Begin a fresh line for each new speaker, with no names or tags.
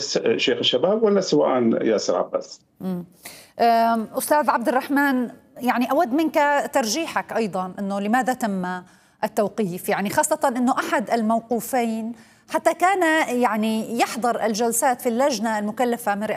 شيخ الشباب ولا سواء ياسر عباس.
أستاذ عبد الرحمن، يعني أود منك ترجيحك أيضا أنه لماذا تم التوقيف، يعني خاصة أنه أحد الموقوفين حتى كان يعني يحضر الجلسات في اللجنة المكلفة من